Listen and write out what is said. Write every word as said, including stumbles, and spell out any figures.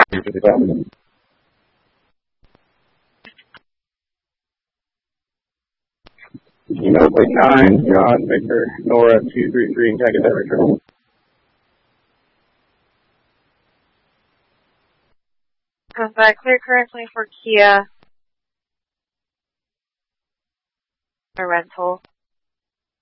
fifty-seven. Gmail plate nine, John Victor, Nora two three three, and Tagged Director. Goes by clear currently for Kia. A rental.